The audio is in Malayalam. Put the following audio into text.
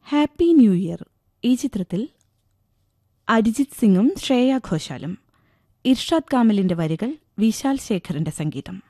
ഹാപ്പി ന്യൂ ഇയർ ഈ ചിത്രത്തിൽ അരിജിത് സിംഗും ശ്രേയ ഘോഷാലും, ഇർഷാദ് കാമലിന്റെ വരികൾ, വിശാൽ ശേഖറിന്റെ സംഗീതം.